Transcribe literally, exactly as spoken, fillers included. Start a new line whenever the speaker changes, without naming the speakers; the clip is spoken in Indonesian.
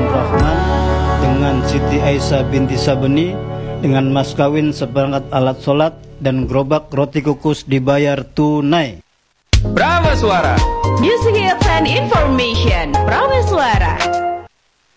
Rahman dengan Siti Aisyah binti Sabeni dengan mas kawin seperangkat alat sholat dan gerobak roti kukus dibayar tunai.
Prameswara
Music and Information Prameswara.